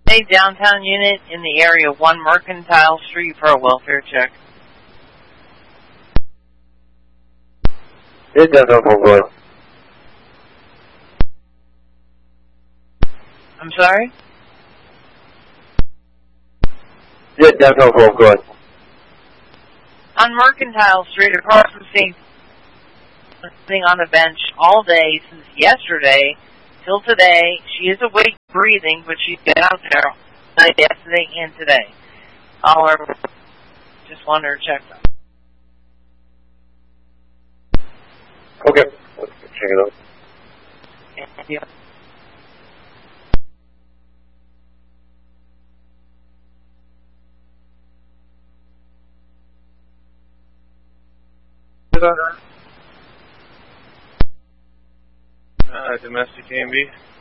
A downtown unit in the area 1 Mercantile Street for a welfare check. Yeah, downtown 4 I'm sorry? Yeah, downtown 4 On Mercantile Street across from St. Sitting on a bench all day since yesterday till today. She is awake, breathing, but she's been out there yesterday and today. However, just wanted her checked out. Okay, let's check it out. Thank you. Domestic A&B.